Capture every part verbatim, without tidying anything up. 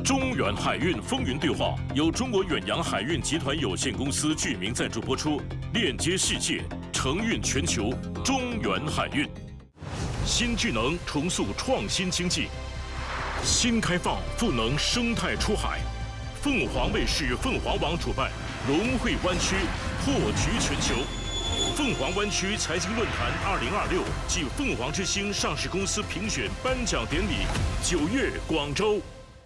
中远海运风云对话由中国远洋海运集团有限公司具名赞助播出，链接世界，承运全球。中远海运，新智能重塑创新经济，新开放赋能生态出海。凤凰卫视、凤凰网主办融汇湾区，破局全球。凤凰湾区财经论坛二零二六暨凤凰之星上市公司评选颁奖典礼，九月广州。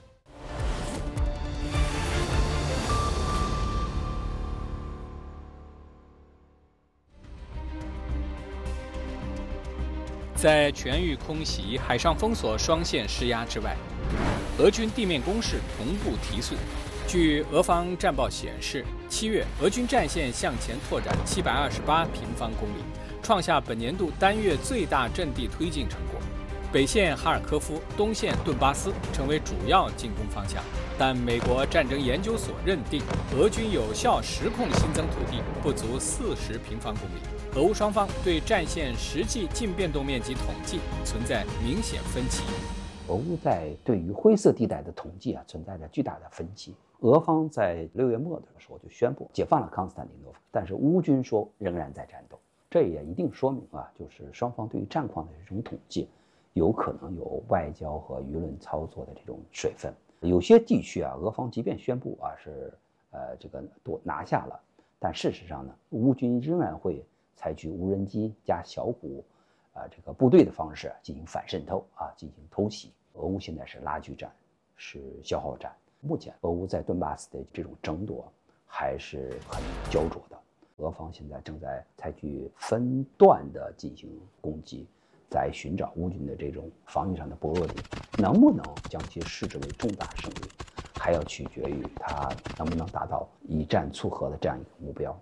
在全域空袭、海上封锁双线施压之外，俄军地面攻势同步提速。据俄方战报显示，七月俄军战线向前拓展七百二十八平方公里，创下本年度单月最大阵地推进成果。北线哈尔科夫、东线顿巴斯成为主要进攻方向。但美国战争研究所认定，俄军有效实控新增土地不足四十平方公里。俄乌双方对战线实际净变动面积统计存在明显分歧。 俄乌在对于灰色地带的统计啊，存在着巨大的分歧。俄方在六月末的时候就宣布解放了康斯坦丁诺夫，但是乌军说仍然在战斗。这也一定说明啊，就是双方对于战况的这种统计，有可能有外交和舆论操作的这种水分。有些地区啊，俄方即便宣布啊是呃这个夺拿下了，但事实上呢，乌军仍然会采取无人机加小股啊、呃、这个部队的方式进行反渗透啊，进行偷袭。俄乌现在是拉锯战，是消耗战。目前俄乌在顿巴斯的这种争夺还是很焦灼的。俄方现在正在采取分段的进行攻击，在寻找乌军的这种防御上的薄弱点，能不能将其视之为重大胜利，还要取决于他能不能达到以战促和的这样一个目标。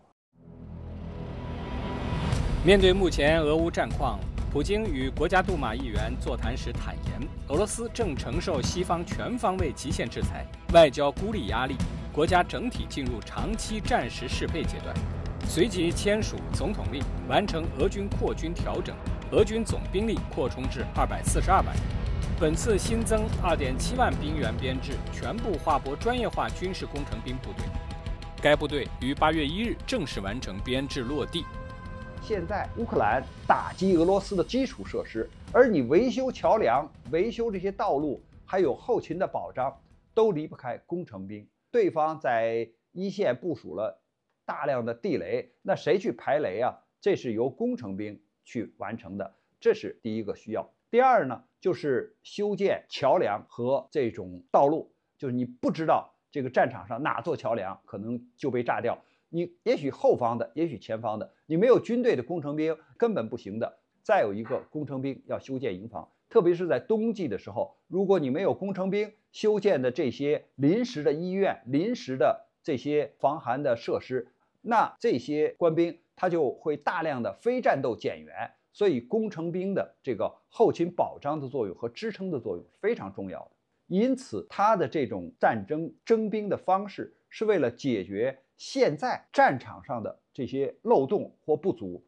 面对目前俄乌战况，普京与国家杜马议员座谈时坦言，俄罗斯正承受西方全方位极限制裁、外交孤立压力，国家整体进入长期战时适配阶段。随即签署总统令，完成俄军扩军调整，俄军总兵力扩充至二百四十二万人。本次新增二点七万兵员编制，全部划拨专业化军事工程兵部队。该部队于八月一日正式完成编制落地。 现在乌克兰打击俄罗斯的基础设施，而你维修桥梁、维修这些道路，还有后勤的保障，都离不开工程兵。对方在一线部署了大量的地雷，那谁去排雷啊？这是由工程兵去完成的，这是第一个需要。第二呢，就是修建桥梁和这种道路，就是你不知道这个战场上哪座桥梁可能就被炸掉。你也许后方的，也许前方的，你没有军队的工程兵根本不行的。再有一个，工程兵要修建营房，特别是在冬季的时候，如果你没有工程兵修建的这些临时的医院、临时的这些防寒的设施，那这些官兵他就会大量的非战斗减员。所以工程兵的这个后勤保障的作用和支撑的作用是非常重要的。因此，他的这种战争征兵的方式是为了解决现在战场上的这些漏洞或不足。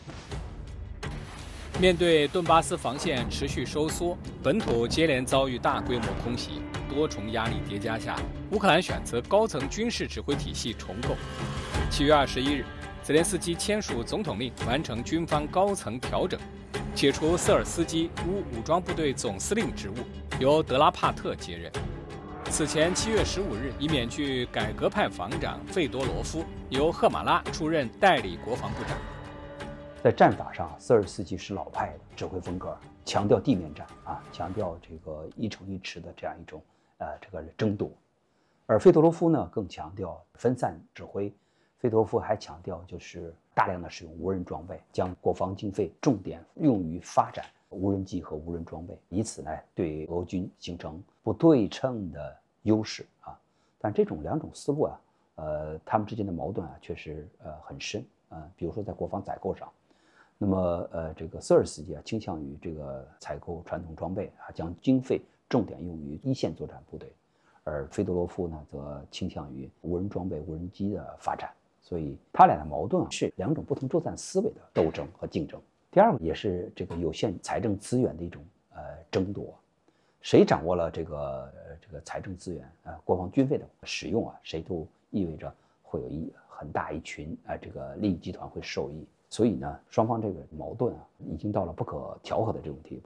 面对顿巴斯防线持续收缩，本土接连遭遇大规模空袭，多重压力叠加下，乌克兰选择高层军事指挥体系重构。七月二十一日，泽连斯基签署总统令，完成军方高层调整，解除瑟尔斯基乌武装部队总司令职务，由德拉帕特接任。此前七月十五日，已免去改革派防长费多罗夫，由赫马拉出任代理国防部长。 在战法上，瑟尔斯基是老派的指挥风格，强调地面战啊，强调这个一城一池的这样一种呃这个争夺。而费多罗夫呢，更强调分散指挥。费多罗夫还强调就是大量的使用无人装备，将国防经费重点用于发展无人机和无人装备，以此呢对俄军形成不对称的优势啊。但这种两种思路啊，呃，他们之间的矛盾啊，确实呃很深啊、呃。比如说在国防采购上，那么呃这个瑟尔斯基啊倾向于这个采购传统装备啊，将经费重点用于一线作战部队，而费多罗夫呢则倾向于无人装备、无人机的发展。所以他俩的矛盾啊是两种不同作战思维的斗争和竞争。第二个也是这个有限财政资源的一种呃争夺，谁掌握了这个这个财政资源啊、国防军费的使用啊，谁都意味着会有一很大一群啊这个利益集团会受益。所以呢，双方这个矛盾啊，已经到了不可调和的这种地步。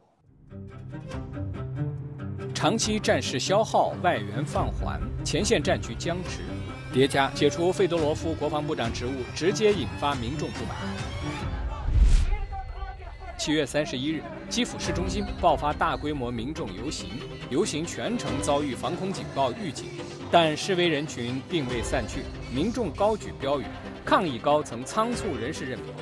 长期战事消耗，外援放缓，前线战局僵持，叠加解除费多罗夫国防部长职务，直接引发民众不满。七月三十一日，基辅市中心爆发大规模民众游行，游行全程遭遇防空警报预警，但示威人群并未散去，民众高举标语，抗议高层仓促人事任命。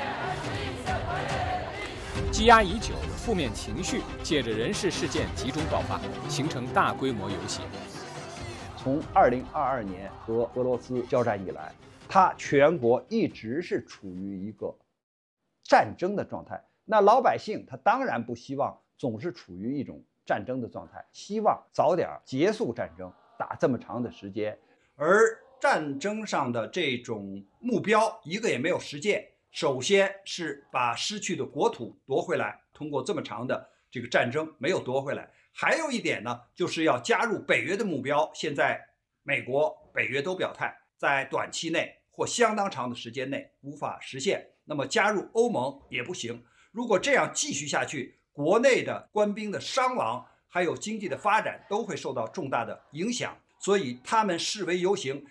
积压已久的负面情绪借着人事事件集中爆发，形成大规模游行。 从二零二二年和俄罗斯交战以来，它全国一直是处于一个战争的状态。那老百姓他当然不希望总是处于一种战争的状态，希望早点结束战争，打这么长的时间。而战争上的这种目标一个也没有实现。首先是把失去的国土夺回来，通过这么长的这个战争没有夺回来。还有一点呢，就是要加入北约的目标。现在美国、北约都表态，在短期内或相当长的时间内无法实现。那么加入欧盟也不行。如果这样继续下去，国内的官兵的伤亡，还有经济的发展都会受到重大的影响。所以他们示威游行。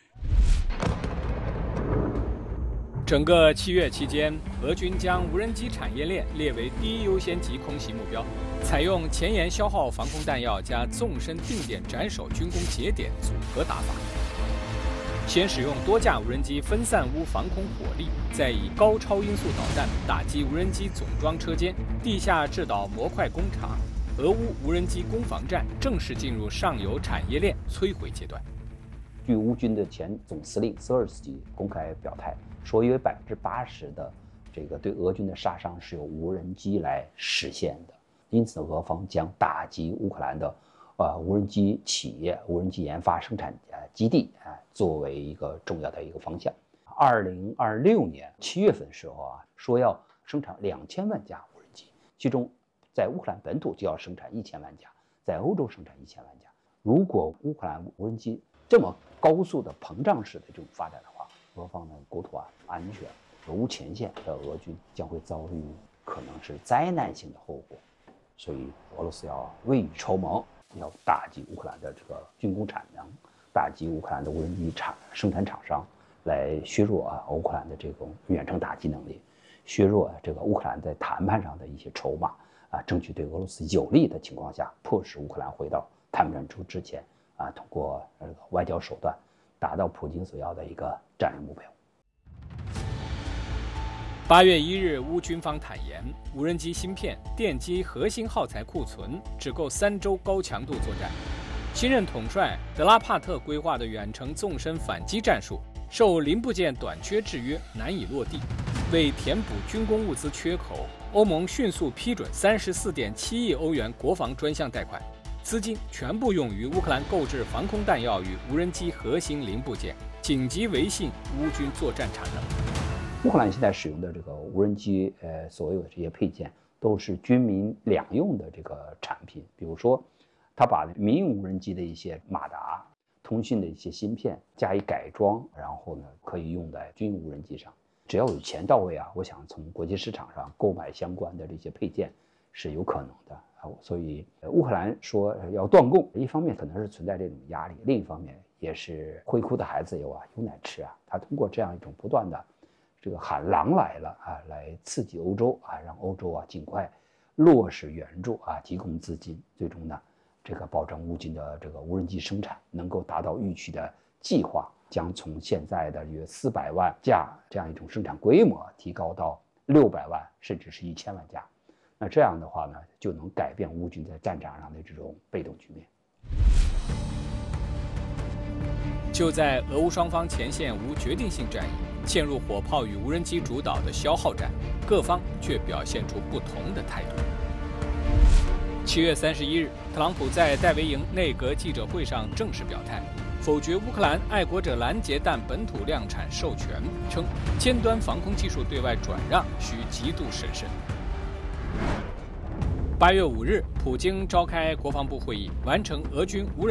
整个七月期间，俄军将无人机产业链列为第一优先级空袭目标，采用前沿消耗防空弹药加纵深定点斩首军工节点组合打法。先使用多架无人机分散乌防空火力，再以高超音速导弹打击无人机总装车间、地下制导模块工厂。俄乌无人机攻防战正式进入上游产业链摧毁阶段。 据乌军的前总司令瑟尔斯基公开表态说，约百分之八十的这个对俄军的杀伤是由无人机来实现的。因此，俄方将打击乌克兰的呃无人机企业、无人机研发生产呃基地啊、呃，作为一个重要的一个方向。二零二六年七月份的时候啊，说要生产两千万架无人机，其中在乌克兰本土就要生产一千万架，在欧洲生产一千万架。如果乌克兰无人机这么高速的膨胀式的这种发展的话，俄方的国土啊安全，俄乌前线的俄军将会遭遇可能是灾难性的后果。所以俄罗斯要未雨绸缪，要打击乌克兰的这个军工产能，打击乌克兰的无人机厂生产厂商，来削弱啊乌克兰的这种远程打击能力，削弱这个乌克兰在谈判上的一些筹码啊，争取对俄罗斯有利的情况下，迫使乌克兰回到谈判桌之前啊，通过这个外交手段达到普京所要的一个战略目标。 八月一日，乌军方坦言，无人机芯片、电机核心耗材库存只够三周高强度作战。新任统帅德拉帕特规划的远程纵深反击战术，受零部件短缺制约，难以落地。为填补军工物资缺口，欧盟迅速批准三十四点七亿欧元国防专项贷款，资金全部用于乌克兰购置防空弹药与无人机核心零部件，紧急维系乌军作战产能。 乌克兰现在使用的这个无人机，呃，所有的这些配件都是军民两用的这个产品。比如说，他把民用无人机的一些马达、通讯的一些芯片加以改装，然后呢，可以用在军用无人机上。只要有钱到位啊，我想从国际市场上购买相关的这些配件是有可能的啊。所以，乌克兰说要断供，一方面可能是存在这种压力，另一方面也是会哭的孩子有啊有奶吃啊。他通过这样一种不断的这个喊狼来了啊，来刺激欧洲啊，让欧洲啊尽快落实援助啊，提供资金，最终呢，这个保证乌军的这个无人机生产能够达到预期的计划，将从现在的约四百万架这样一种生产规模提高到六百万甚至是一千万架。那这样的话呢，就能改变乌军在战场上的这种被动局面。 就在俄乌双方前线无决定性战役，陷入火炮与无人机主导的消耗战，各方却表现出不同的态度。七月三十一日，特朗普在戴维营内阁记者会上正式表态，否决乌克兰爱国者拦截弹本土量产授权，称尖端防空技术对外转让需极度审慎。八月五日，普京召开国防部会议，完成俄军无人